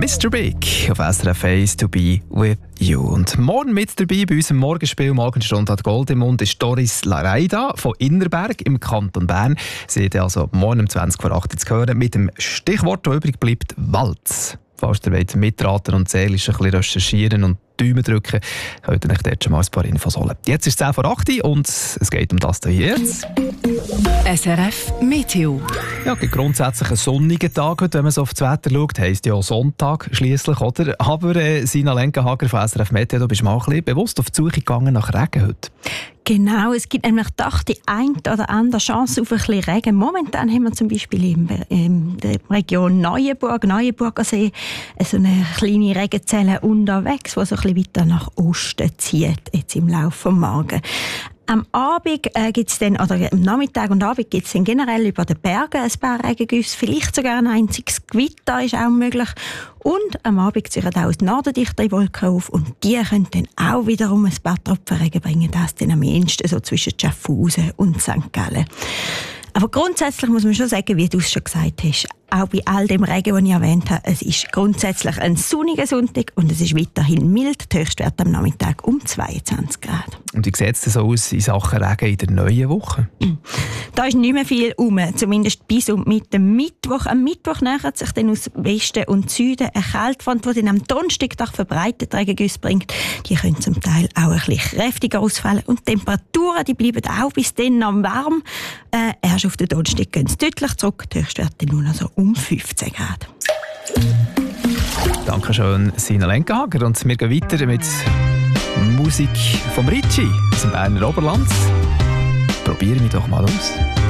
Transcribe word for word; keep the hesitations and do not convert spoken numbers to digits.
Mister Big auf S R F eins «To be with you». Und morgen mit dabei bei unserem Morgenspiel «Morgenstunde hat Gold im Mund» ist Doris Lareida von Innerberg im Kanton Bern. Sie hat also morgen um zwanzig vor acht zu hören mit dem Stichwort, das übrig bleibt, Walz. Falls ihr wollt mitraten und seelisch ein bisschen recherchieren und Daumen drücken, könnt ihr euch dort schon mal ein paar Infos holen. Jetzt ist es zehn vor acht und es geht um das hier jetzt. S R F Meteo. Ja, grundsätzlich ein sonniger Tag heute, wenn man so auf das Wetter schaut. Heisst ja auch Sonntag schliesslich, oder? Aber äh, Sina Lenkenhager von S R F Meteo, du bist mal ein bisschen bewusst auf die Suche gegangen nach Regen heute. Genau, es gibt nämlich doch die eine oder andere Chance auf ein bisschen Regen. Momentan haben wir zum Beispiel in, in der Region Neuenburg, Neuenburger See, so eine kleine Regenzelle unterwegs, die so ein bisschen weiter nach Osten zieht, jetzt im Laufe des Morgens. Am Abend äh, gibt's dann, oder am Nachmittag und Abend gibt es dann generell über den Bergen ein paar Regengüsse, vielleicht sogar ein einziges Gewitter ist auch möglich. Und am Abend ziehen auch aus Norden dichtere Wolken auf und die können dann auch wiederum ein paar Tropfen Regen bringen, das dann am ehesten so zwischen Schaffhausen und Sankt Gallen. Aber grundsätzlich muss man schon sagen, wie du es schon gesagt hast, auch bei all dem Regen, den ich erwähnt habe, es ist grundsätzlich ein sonniger Sonntag und es ist weiterhin mild. Der Höchstwert am Nachmittag um zweiundzwanzig Grad. Und wie sieht es so aus in Sachen Regen in der neuen Woche? Da ist nicht mehr viel rum, zumindest bis und mit dem Mittwoch. Am Mittwoch nähert sich dann aus Westen und Süden eine Kaltfront, die dann am Donnerstag verbreitet Regengüsse bringt. Die können zum Teil auch ein bisschen kräftiger ausfallen und die Temperaturen die bleiben auch bis dann noch warm. Äh, erst auf den Donnerstag gehen sie deutlich zurück, die Höchstwerte nur noch so um fünfzehn Grad. Dankeschön, Sina Lenkenhager. Und wir gehen weiter mit Musik vom Ritchie aus dem Berner Oberland. Probieren wir doch mal aus.